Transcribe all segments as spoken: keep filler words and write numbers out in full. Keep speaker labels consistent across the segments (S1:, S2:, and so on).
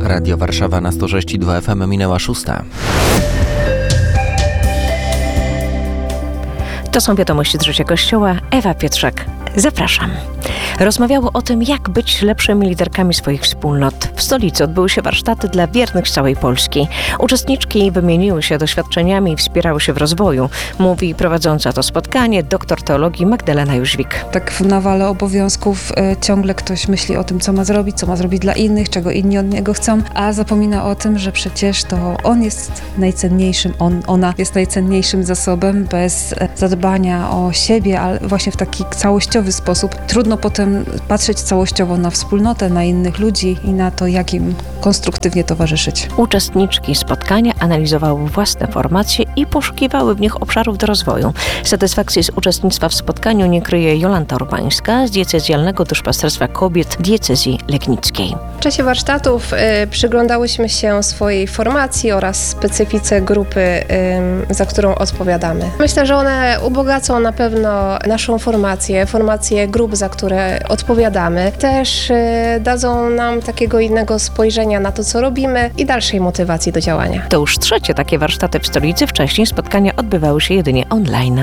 S1: Radio Warszawa na sto sześć i dwa F M minęła szósta.
S2: To są wiadomości z życia Kościoła. Ewa Pietrzak. Zapraszam. Rozmawiało o tym, jak być lepszymi liderkami swoich wspólnot. W stolicy odbyły się warsztaty dla wiernych z całej Polski. Uczestniczki wymieniły się doświadczeniami i wspierały się w rozwoju, mówi prowadząca to spotkanie doktor teologii Magdalena Jóźwik.
S3: Tak w nawale obowiązków y, ciągle ktoś myśli o tym, co ma zrobić, co ma zrobić dla innych, czego inni od niego chcą, a zapomina o tym, że przecież to on jest najcenniejszym, on, ona jest najcenniejszym zasobem. Bez zadbania o siebie, ale właśnie w taki całościowy sposób trudno potem patrzeć całościowo na wspólnotę, na innych ludzi i na to, jak im konstruktywnie towarzyszyć.
S2: Uczestniczki spotkania analizowały własne formacje i poszukiwały w nich obszarów do rozwoju. Satysfakcję z uczestnictwa w spotkaniu nie kryje Jolanta Urbańska z diecezjalnego duszpasterstwa kobiet diecezji legnickiej.
S4: W czasie warsztatów y, przyglądałyśmy się swojej formacji oraz specyfice grupy, y, za którą odpowiadamy. Myślę, że one ubogacą na pewno naszą formację, formację grup, za które odpowiadamy. Też y, dadzą nam takiego innego spojrzenia na to, co robimy i dalszej motywacji do działania.
S2: To już trzecie takie warsztaty w stolicy. Wcześniej spotkania odbywały się jedynie online.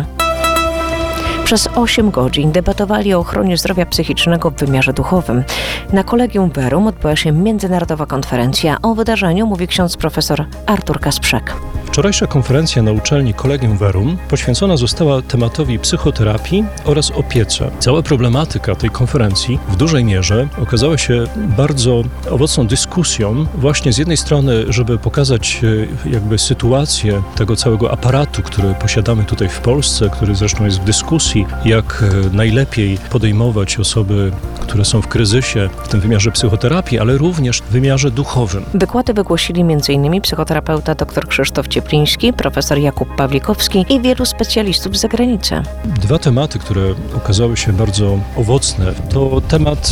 S2: Przez osiem godzin debatowali o ochronie zdrowia psychicznego w wymiarze duchowym. Na Kolegium Verum odbyła się międzynarodowa konferencja. O wydarzeniu mówi ksiądz profesor Artur Kasprzak.
S5: Wczorajsza konferencja na uczelni Kolegium Verum poświęcona została tematowi psychoterapii oraz opiece. Cała problematyka tej konferencji w dużej mierze okazała się bardzo owocną dyskusją właśnie z jednej strony, żeby pokazać jakby sytuację tego całego aparatu, który posiadamy tutaj w Polsce, który zresztą jest w dyskusji, jak najlepiej podejmować osoby, które są w kryzysie w tym wymiarze psychoterapii, ale również w wymiarze duchowym.
S2: Wykłady wygłosili m.in. psychoterapeuta dr Krzysztof Ciepliński, profesor Jakub Pawlikowski i wielu specjalistów z zagranicy.
S5: Dwa tematy, które okazały się bardzo owocne, to temat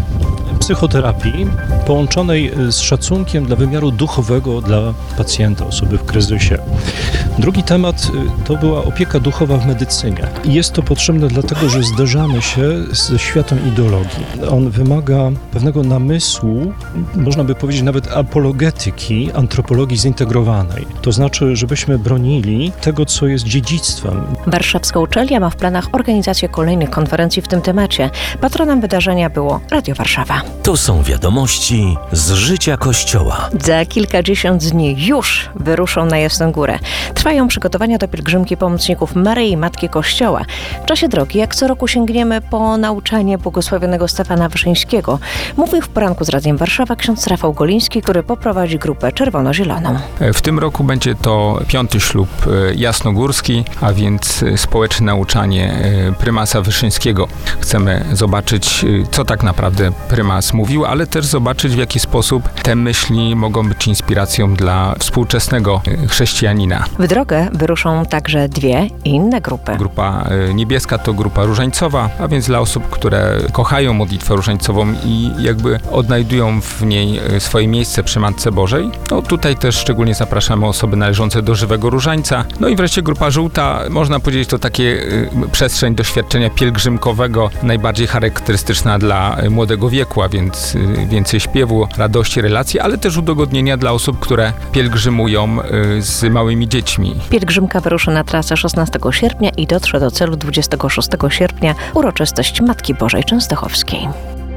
S5: psychoterapii połączonej z szacunkiem dla wymiaru duchowego dla pacjenta, osoby w kryzysie. Drugi temat to była opieka duchowa w medycynie. I jest to potrzebne dlatego, że zderzamy się ze światem ideologii. On wymaga pewnego namysłu, można by powiedzieć nawet apologetyki antropologii zintegrowanej. To znaczy, żebyśmy bronili tego, co jest dziedzictwem.
S2: Warszawska uczelnia ma w planach organizację kolejnych konferencji w tym temacie. Patronem wydarzenia było Radio Warszawa.
S6: To są wiadomości z życia Kościoła.
S2: Za kilkadziesiąt dni już wyruszą na Jasną Górę. Trwają przygotowania do pielgrzymki pomocników Maryi, Matki Kościoła. W czasie drogi, jak co roku, sięgniemy po nauczanie błogosławionego Stefana Wyszyńskiego. Mówił w poranku z Radiem Warszawa ksiądz Rafał Goliński, który poprowadzi grupę czerwono-zieloną.
S7: W tym roku będzie to piąty ślub jasnogórski, a więc społeczne nauczanie prymasa Wyszyńskiego. Chcemy zobaczyć, co tak naprawdę prymas mówił, ale też zobaczyć, w jaki sposób te myśli mogą być inspiracją dla współczesnego chrześcijanina.
S2: W drogę wyruszą także dwie inne grupy.
S7: Grupa niebieska to grupa różańcowa, a więc dla osób, które kochają modlitwę różańcową i jakby odnajdują w niej swoje miejsce przy Matce Bożej. No tutaj też szczególnie zapraszamy osoby należące do żywego różańca. No i wreszcie grupa żółta, można powiedzieć, to takie y, przestrzeń doświadczenia pielgrzymkowego, najbardziej charakterystyczna dla młodego wieku, a więc y, więcej śpiewu, radości, relacji, ale też udogodnienia dla osób, które pielgrzymują y, z małymi dziećmi.
S2: Pielgrzymka wyruszy na trasę szesnastego sierpnia i dotrze do celu dwudziestego szóstego sierpnia, uroczystość Matki Bożej Częstochowskiej.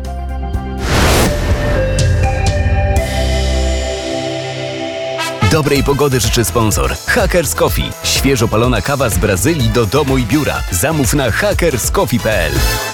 S8: Dobrej pogody życzy sponsor Hackers Coffee. Świeżo palona kawa z Brazylii do domu i biura. Zamów na hackers coffee kropka p l.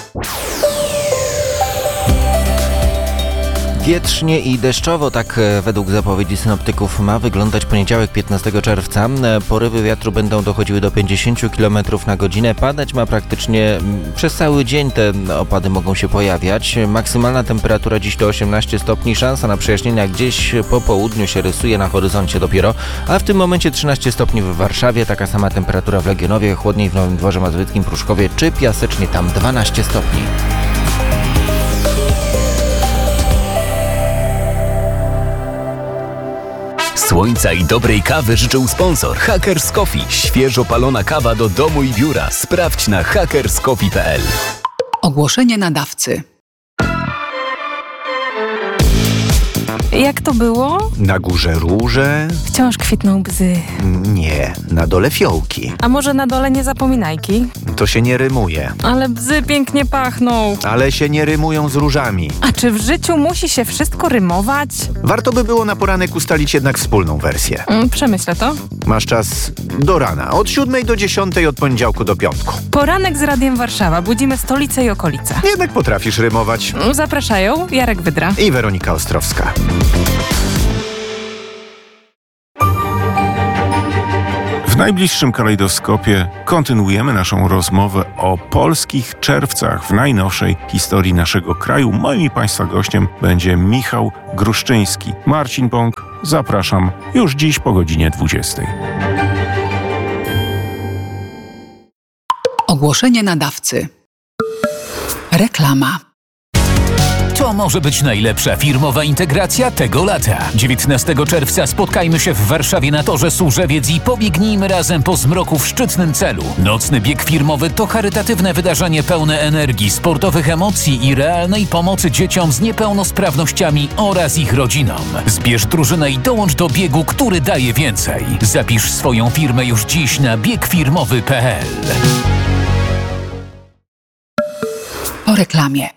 S1: Wietrznie i deszczowo, tak według zapowiedzi synoptyków ma wyglądać poniedziałek piętnastego czerwca. Porywy wiatru będą dochodziły do pięćdziesiąt kilometrów na godzinę. Padać ma praktycznie przez cały dzień, te opady mogą się pojawiać. Maksymalna temperatura dziś to osiemnaście stopni, szansa na przejaśnienia gdzieś po południu się rysuje na horyzoncie dopiero, a w tym momencie trzynaście stopni w Warszawie, taka sama temperatura w Legionowie, chłodniej w Nowym Dworze Mazowieckim, Pruszkowie czy Piasecznie, tam dwanaście stopni.
S8: Słońca i dobrej kawy życzył sponsor Hackers Coffee. Świeżo palona kawa do domu i biura. Sprawdź na hackers coffee kropka p l.
S9: Ogłoszenie nadawcy. Jak to było?
S10: Na górze róże?
S9: Wciąż kwitną bzy.
S10: Nie, na dole fiołki.
S9: A może na dole nie zapominajki?
S10: To się nie rymuje.
S9: Ale bzy pięknie pachną.
S10: Ale się nie rymują z różami.
S9: A czy w życiu musi się wszystko rymować?
S10: Warto by było na poranek ustalić jednak wspólną wersję.
S9: Mm, przemyślę to.
S10: Masz czas do rana, od siódmej do dziesiątej, od poniedziałku do piątku.
S9: Poranek z Radiem Warszawa. Budzimy stolicę i okolice.
S10: Jednak potrafisz rymować.
S9: Zapraszają Jarek Wydra
S10: I Weronika Ostrowska.
S11: W najbliższym kalejdoskopie kontynuujemy naszą rozmowę o polskich czerwcach w najnowszej historii naszego kraju. Moim i Państwa gościem będzie Michał Gruszczyński. Marcin Bąk, zapraszam już dziś po godzinie dwudziestej.
S12: Ogłoszenie nadawcy. Reklama.
S8: To może być najlepsza firmowa integracja tego lata. dziewiętnastego czerwca spotkajmy się w Warszawie na Torze Służewiec i pobiegnijmy razem po zmroku w szczytnym celu. Nocny bieg firmowy to charytatywne wydarzenie pełne energii, sportowych emocji i realnej pomocy dzieciom z niepełnosprawnościami oraz ich rodzinom. Zbierz drużynę i dołącz do biegu, który daje więcej. Zapisz swoją firmę już dziś na bieg firmowy kropka p l.
S12: Po reklamie.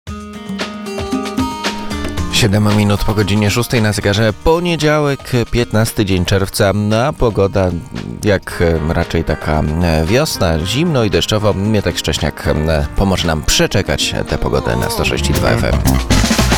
S1: siedem minut po godzinie szóstej na zegarze. Poniedziałek, piętnasty dzień czerwca, a pogoda jak raczej taka wiosna, zimno i deszczowo. Mietek Szcześniak pomoże nam przeczekać tę pogodę na sto sześć i dwa F M.